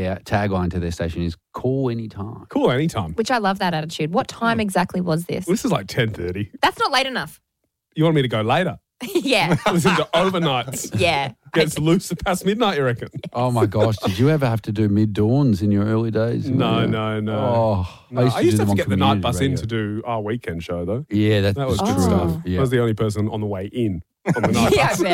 tagline to their station is call anytime. Cool anytime. Which I love that attitude. What time exactly was this? This is like 10:30. That's not late enough. You want me to go later? Yeah. Listen to overnights. Yeah. Gets loose past midnight, you reckon? Oh, my gosh. Did you ever have to do mid-dawns in your early days? No. Oh, No, I used to have to do them get on the night community bus radio. in to do our weekend show, though. Yeah, that was true. good stuff. Yeah. I was the only person on the way in on the night Yeah, bus. I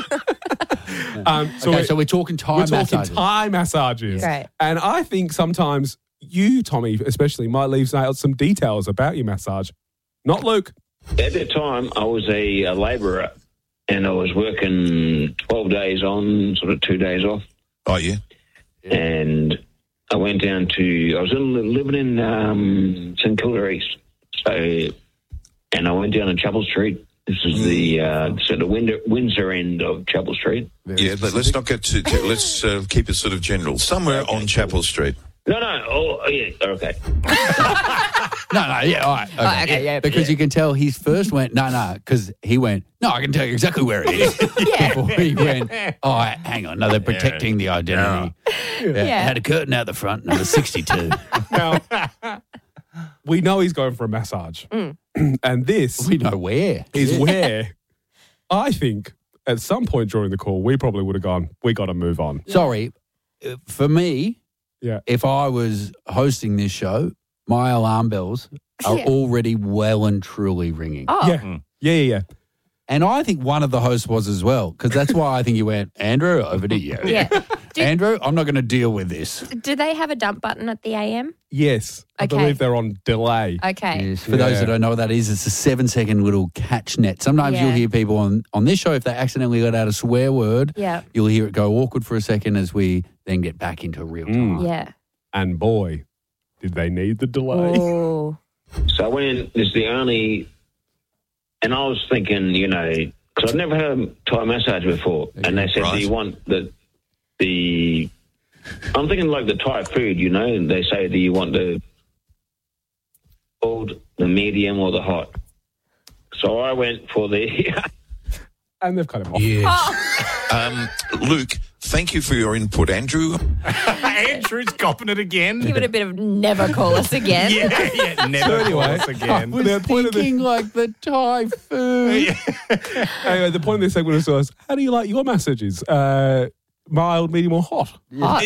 bet. So we're talking Thai we're talking massages. Thai massages. Great. And I think sometimes you, Tommy, especially, might leave out some details about your massage. Not Luke. At that time, I was a labourer and I was working 12 days on, sort of 2 days off. Oh, yeah? And I went down to, I was living in St Kilda East. And I went down to Chapel Street. This is the sort of Windsor end of Chapel Street. Yeah, let's not get too let's keep it sort of general. Somewhere on Chapel Street. No. Oh, yeah, okay. No, yeah, all right. Okay, yeah. Because you can tell he first went, no, because he went, no, I can tell you exactly where it is. Before he went, oh, hang on, no, they're protecting the identity. Yeah. Had a curtain out the front, number 62. Now, we know he's going for a massage. And this We know where. is where I think at some point during the call, we probably would have gone, we got to move on. Sorry, for me, Yeah. if I was hosting this show, my alarm bells are already well and truly ringing. Oh. Yeah. And I think one of the hosts was as well, because that's why I think you went, Andrew, over to you. Yeah. Andrew, I'm not going to deal with this. Do they have a dump button at the AM? Yes. I Okay. believe they're on delay. Okay. Yes, for those that don't know what that is, it's a 7-second little catch net. Sometimes you'll hear people on this show, if they accidentally let out a swear word, you'll hear it go awkward for a second as we then get back into real time. Yeah. And boy, did they need the delay. Oh. So I went in, this is the only, and I was thinking, because I've never had a Thai massage before. And they said, do you want the, I'm thinking like the Thai food, and they say, do you want the cold, the medium, or the hot? So I went for the... And they've cut him off. Yeah. Luke, thank you for your input. Andrew? Andrew's copping it again. Give it a bit of never call us again. Never call us again. I was thinking like the Thai food. Anyway, the point of this segment was, how do you like your massages? Mild, medium, or hot?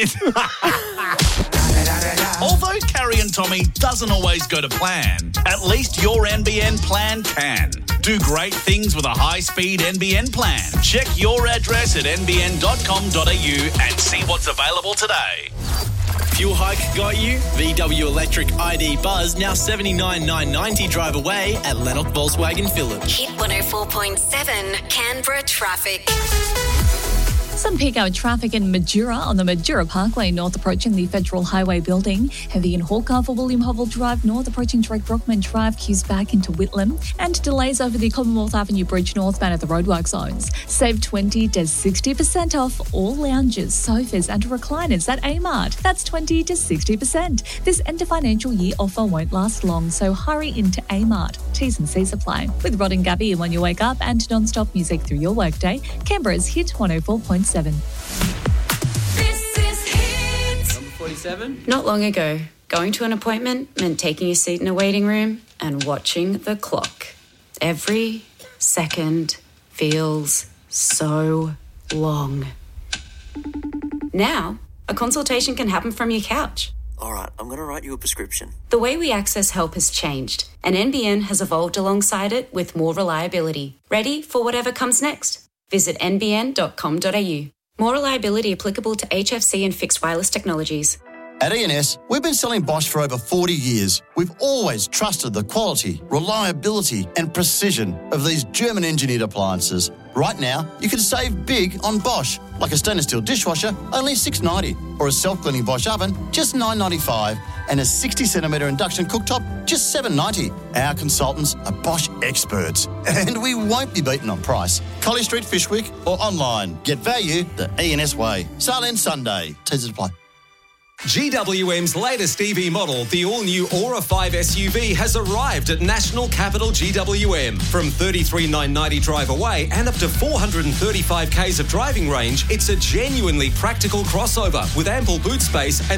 Although Carrie and Tommy doesn't always go to plan, at least your NBN plan can. Do great things with a high-speed NBN plan. Check your address at nbn.com.au and see what's available today. Fuel hike got you? VW Electric ID Buzz now $79,990 drive away at Lennox Volkswagen Phillip. Hit 104.7 Canberra traffic. Some peak hour traffic in Majura on the Majura Parkway north approaching the Federal Highway building. Heavy in Hawker for William Hovell Drive north approaching Drake Brockman Drive, queues back into Whitlam. And delays over the Commonwealth Avenue Bridge northbound at the roadwork zones. Save 20 to 60% off all lounges, sofas and recliners at Amart. That's 20 to 60%. This end of financial year offer won't last long, so hurry into Amart. T's and C's apply. With Rod and Gabby when you wake up and non-stop music through your workday, Canberra's Hit 104.7. This is Hit. Number 47. Not long ago, going to an appointment meant taking a seat in a waiting room and watching the clock. Every second feels so long. Now, a consultation can happen from your couch. All right, I'm going to write you a prescription. The way we access help has changed, and NBN has evolved alongside it with more reliability. Ready for whatever comes next? Visit nbn.com.au. More reliability applicable to HFC and fixed wireless technologies. At ENS, we've been selling Bosch for over 40 years. We've always trusted the quality, reliability and precision of these German-engineered appliances. Right now, you can save big on Bosch, like a stainless steel dishwasher, only $6.90, or a self-cleaning Bosch oven, just $9.95, and a 60-centimetre induction cooktop, just $7.90. Our consultants are Bosch experts, and we won't be beaten on price. Collie Street, Fishwick, or online. Get value the ENS way. Sale ends Sunday. T's apply. GWM's latest EV model, the all-new Aura 5 SUV, has arrived at National Capital GWM. From $33,990 drive away and up to 435 k's of driving range, it's a genuinely practical crossover with ample boot space and